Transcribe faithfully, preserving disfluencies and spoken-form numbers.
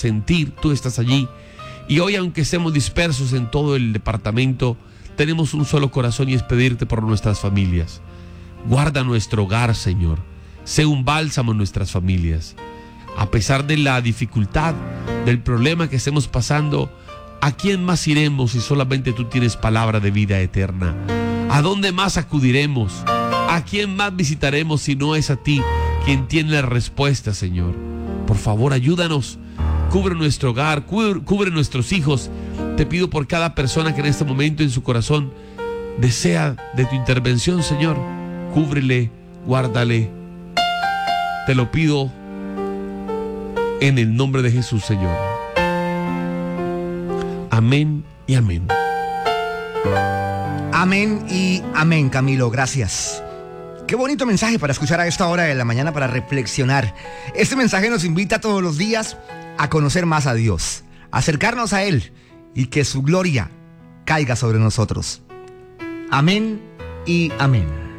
sentir, tú estás allí. Y hoy, aunque estemos dispersos en todo el departamento, tenemos un solo corazón y es pedirte por nuestras familias. Guarda nuestro hogar, Señor. Sé un bálsamo en nuestras familias. A pesar de la dificultad, del problema que estemos pasando, ¿a quién más iremos si solamente tú tienes palabra de vida eterna? ¿A dónde más acudiremos? ¿A quién más visitaremos si no es a ti quien tiene la respuesta, Señor? Por favor, ayúdanos. Cubre nuestro hogar, cubre, cubre nuestros hijos. Te pido por cada persona que en este momento en su corazón desea de tu intervención, Señor. Cúbrele, guárdale. Te lo pido en el nombre de Jesús, Señor. Amén y amén. Amén y amén, Camilo, gracias. Qué bonito mensaje para escuchar a esta hora de la mañana, para reflexionar. Este mensaje nos invita todos los días a conocer más a Dios, a acercarnos a Él y que su gloria caiga sobre nosotros. Amén y amén.